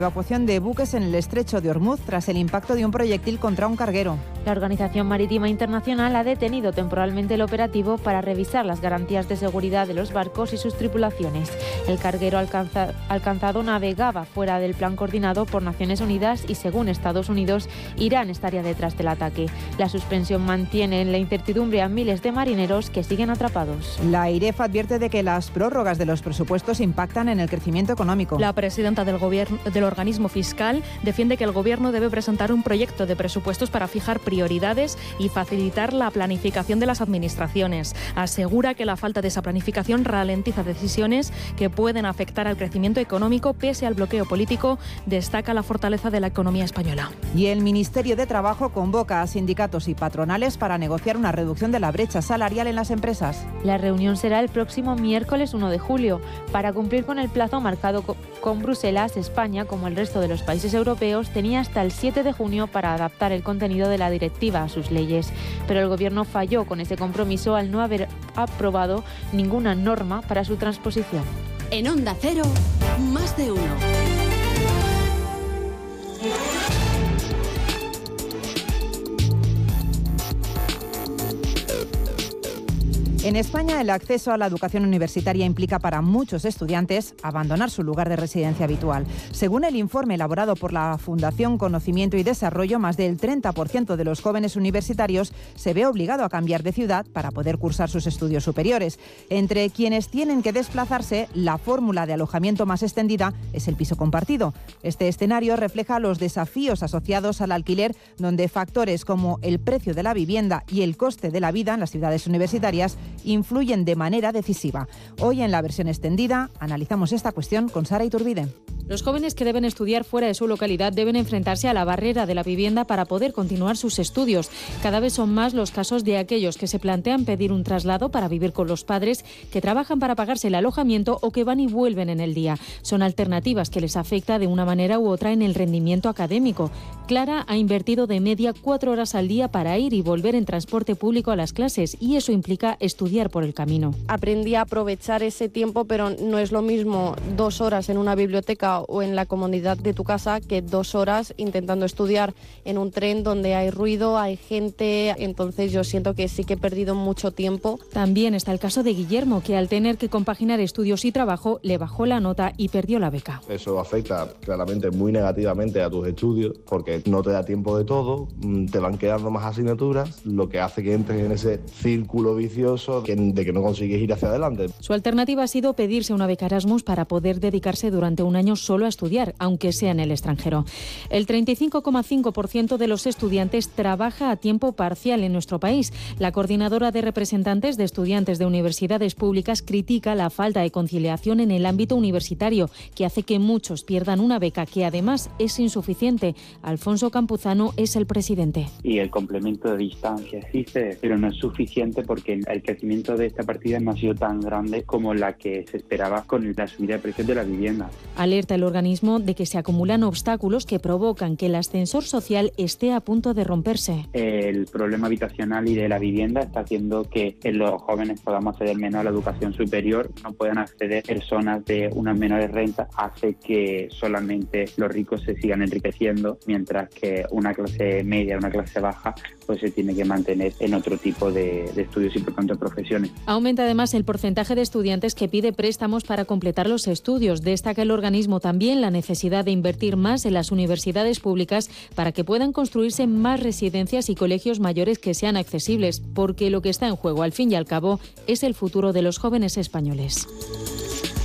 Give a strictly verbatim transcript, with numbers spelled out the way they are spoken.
Evacuación de buques en el estrecho de Ormuz tras el impacto de un proyectil contra un carguero. La Organización Marítima Internacional ha detenido temporalmente el operativo para revisar las garantías de seguridad de los barcos y sus tripulaciones. El carguero alcanza, alcanzado navegaba fuera del plan coordinado por Naciones Unidas y, según Estados Unidos, Irán estaría detrás del ataque. La suspensión mantiene en la incertidumbre a miles de marineros que siguen atrapados. La IREF advierte de que las prórrogas de los presupuestos impactan en el crecimiento económico. La presidenta del gobierno del organismo fiscal defiende que el Gobierno debe presentar un proyecto de presupuestos para fijar prioridades y facilitar la planificación de las administraciones. Asegura que la falta de esa planificación ralentiza decisiones que pueden afectar al crecimiento económico pese al bloqueo político. Destaca la fortaleza de la economía española. Y el Ministerio de Trabajo convoca a sindicatos y patronales para negociar una reducción de la brecha salarial en las empresas. La reunión será el próximo miércoles uno de julio. Para cumplir con el plazo marcado con Bruselas, España, como el resto de los países europeos, tenía hasta el siete de junio para adaptar el contenido de la directiva a sus leyes. Pero el Gobierno falló con ese compromiso al no haber aprobado ninguna norma para su transposición. En Onda Cero, más de uno. En España, el acceso a la educación universitaria implica para muchos estudiantes abandonar su lugar de residencia habitual. Según el informe elaborado por la Fundación Conocimiento y Desarrollo, más del treinta por ciento de los jóvenes universitarios se ve obligado a cambiar de ciudad para poder cursar sus estudios superiores. Entre quienes tienen que desplazarse, la fórmula de alojamiento más extendida es el piso compartido. Este escenario refleja los desafíos asociados al alquiler, donde factores como el precio de la vivienda y el coste de la vida en las ciudades universitarias influyen de manera decisiva. Hoy, en la versión extendida, analizamos esta cuestión con Sara Iturbide. Los jóvenes que deben estudiar fuera de su localidad deben enfrentarse a la barrera de la vivienda para poder continuar sus estudios. Cada vez son más los casos de aquellos que se plantean pedir un traslado para vivir con los padres, que trabajan para pagarse el alojamiento o que van y vuelven en el día. Son alternativas que les afecta de una manera u otra en el rendimiento académico. Clara ha invertido de media cuatro horas al día para ir y volver en transporte público a las clases, y eso implica estudiar por el camino. Aprendí a aprovechar ese tiempo, pero no es lo mismo dos horas en una biblioteca o en la comodidad de tu casa que dos horas intentando estudiar en un tren donde hay ruido, hay gente. Entonces yo siento que sí que he perdido mucho tiempo. También está el caso de Guillermo, que al tener que compaginar estudios y trabajo le bajó la nota y perdió la beca. Eso afecta claramente muy negativamente a tus estudios porque no te da tiempo de todo, te van quedando más asignaturas, lo que hace que entres en ese círculo vicioso de que no consigues ir hacia adelante. Su alternativa ha sido pedirse una beca Erasmus para poder dedicarse durante un año solo a estudiar, aunque sea en el extranjero. El treinta y cinco coma cinco por ciento de los estudiantes trabaja a tiempo parcial en nuestro país. La coordinadora de representantes de estudiantes de universidades públicas critica la falta de conciliación en el ámbito universitario, que hace que muchos pierdan una beca que además es insuficiente. Alfonso Campuzano es el presidente. Y el complemento de distancia existe, pero no es suficiente porque el crecimiento de esta partida no ha sido tan grande como la que se esperaba con la subida de precios de la vivienda. Alerta el organismo de que se acumulan obstáculos que provocan que el ascensor social esté a punto de romperse. El problema habitacional y de la vivienda está haciendo que los jóvenes podamos acceder menos a la educación superior, no puedan acceder personas de unas menores rentas, hace que solamente los ricos se sigan enriqueciendo, mientras que una clase media, una clase baja, pues se tiene que mantener en otro tipo de, de estudios y por tanto profesiones. Aumenta además el porcentaje de estudiantes que pide préstamos para completar los estudios. Destaca el organismo también la necesidad de invertir más en las universidades públicas para que puedan construirse más residencias y colegios mayores que sean accesibles, porque lo que está en juego al fin y al cabo es el futuro de los jóvenes españoles.